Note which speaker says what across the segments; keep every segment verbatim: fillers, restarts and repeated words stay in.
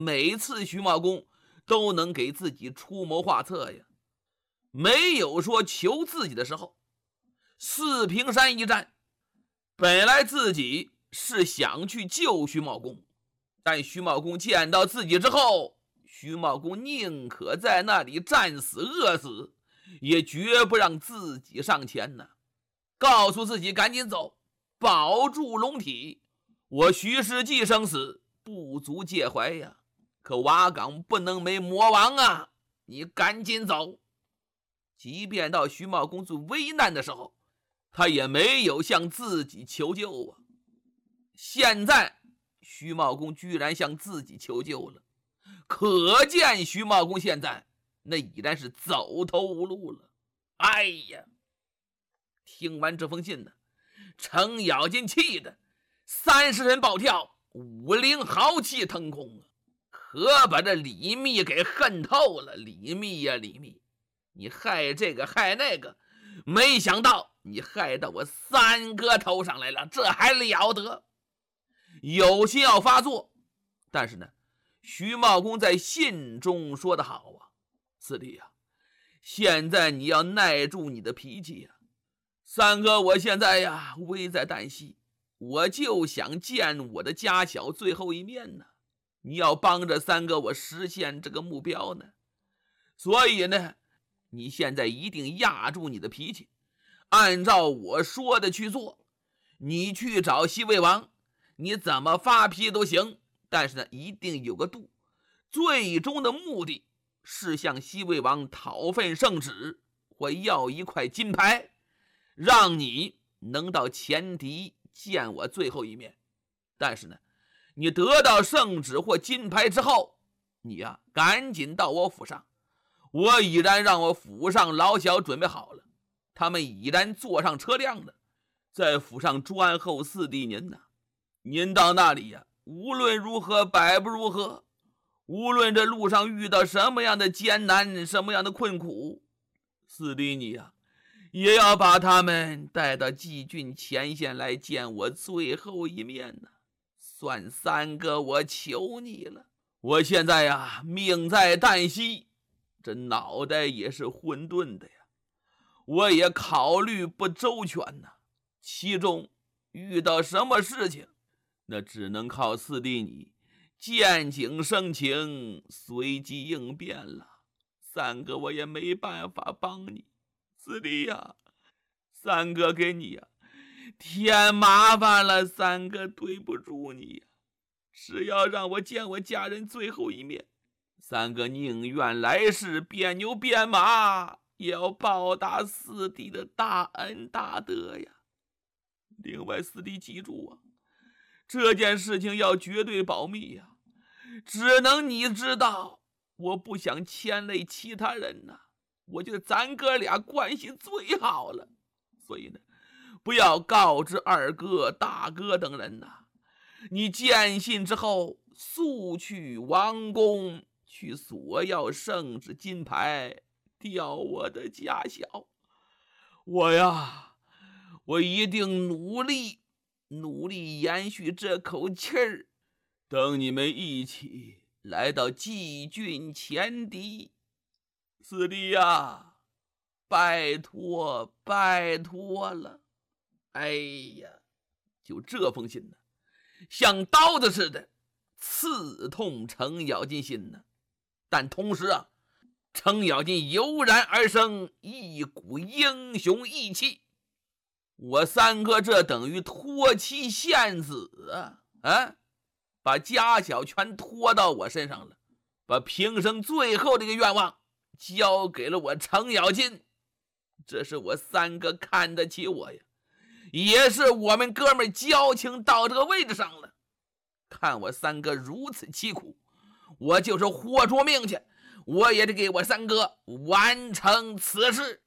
Speaker 1: 每次徐茂公都能给自己出谋划策呀，没有说求自己的时候。四平山一战，本来自己是想去救徐茂公，但徐茂公见到自己之后，徐茂公宁可在那里战死饿死，也绝不让自己上前呢。告诉自己赶紧走，保住龙体，我徐世绩生死不足介怀呀，可瓦岗不能没魔王啊，你赶紧走。即便到徐茂公最危难的时候，他也没有向自己求救啊。现在徐茂公居然向自己求救了，可见徐茂公现在那已然是走投无路了。哎呀，听完这封信呢，程咬金气的三十人暴跳，五灵豪气腾空啊，可把这李密给恨透了。李密呀李密，你害这个害那个，没想到你害到我三哥头上来了，这还了得。有心要发作，但是呢，徐茂公在信中说得好啊，四弟啊，现在你要耐住你的脾气呀。三哥我现在呀危在旦夕，我就想见我的家小最后一面呢，你要帮着三哥我实现这个目标呢。所以呢，你现在一定压住你的脾气，按照我说的去做。你去找西魏王，你怎么发脾气都行，但是呢一定有个度，最终的目的是向西魏王讨份圣旨，或要一块金牌，让你能到前敌见我最后一面。但是呢，你得到圣旨或金牌之后，你呀、啊、赶紧到我府上，我已然让我府上老小准备好了，他们已然坐上车辆了，在府上专候四弟您呢。您到那里呀、啊，无论如何百不如何，无论这路上遇到什么样的艰难，什么样的困苦，四弟你呀、啊，也要把他们带到济郡前线来见我最后一面呢。算三哥我求你了，我现在呀命在旦夕，这脑袋也是混沌的呀，我也考虑不周全呢，其中遇到什么事情，那只能靠四弟你见景生情，随机应变了。三哥我也没办法帮你，四弟呀，三哥给你呀添麻烦了，三哥对不住你呀。只要让我见我家人最后一面，三哥宁愿来世变牛变马，也要报答四弟的大恩大德呀。另外四弟记住啊，这件事情要绝对保密呀，只能你知道，我不想牵累其他人呐。我觉得咱哥俩关系最好了，所以呢，不要告知二哥、大哥等人呐。你见信之后，速去王宫，去索要圣旨金牌，调我的家小。我呀，我一定努力，努力延续这口气儿，等你们一起来到济郡前敌。四弟呀，拜托拜托了。哎呀，就这封信呢，像刀子似的刺痛程咬金心呢。但同时啊，程咬金油然而生一股英雄义气。我三哥这等于托妻献子啊！啊，把家小全拖到我身上了，把平生最后的一个愿望交给了我程咬金。这是我三哥看得起我呀，也是我们哥们交情到这个位置上了。看我三哥如此凄苦，我就是豁出命去，我也得给我三哥完成此事。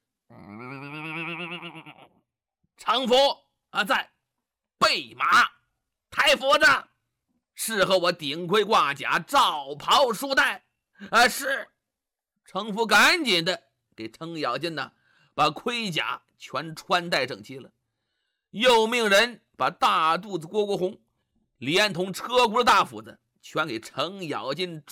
Speaker 1: 程福啊，在备马抬斧子，适合我顶盔挂甲，罩袍束带。啊，是。程福赶紧的给程咬金呢把盔甲全穿戴整齐了，又命人把大肚子蝈蝈红连同车轱辘大斧子全给程咬金